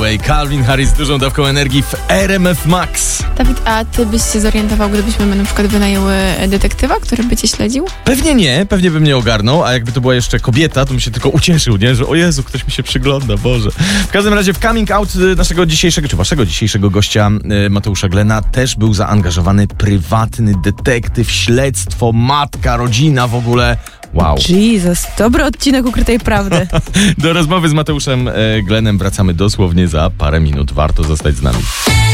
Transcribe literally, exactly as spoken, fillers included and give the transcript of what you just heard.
Way. Calvin Harris z dużą dawką energii w R M F Max. Dawid, a ty byś się zorientował, gdybyśmy na przykład wynajęły detektywa, który by cię śledził? Pewnie nie, pewnie bym nie ogarnął, a jakby to była jeszcze kobieta, to bym się tylko ucieszył, nie? Że o Jezu, ktoś mi się przygląda, Boże. W każdym razie w coming out naszego dzisiejszego, czy waszego dzisiejszego gościa Mateusza Glena też był zaangażowany prywatny detektyw, śledztwo, matka, rodzina w ogóle. Wow. Jesus, dobry odcinek Ukrytej Prawdy. Do rozmowy z Mateuszem Glenem wracamy dosłownie za parę minut. Warto zostać z nami.